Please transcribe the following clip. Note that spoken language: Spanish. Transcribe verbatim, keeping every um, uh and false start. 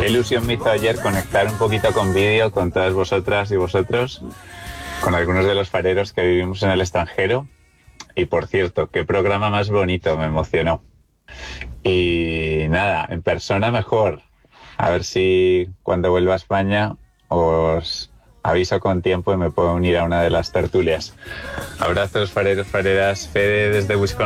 Qué ilusión me hizo ayer conectar un poquito con vídeo con todas vosotras y vosotros, con algunos de los fareros que vivimos en el extranjero. Y por cierto, qué programa más bonito, me emocionó. Y nada, en persona mejor. A ver si cuando vuelva a España os aviso con tiempo y me puedo unir a una de las tertulias. Abrazos, fareros, fareras. Fede desde Wisconsin.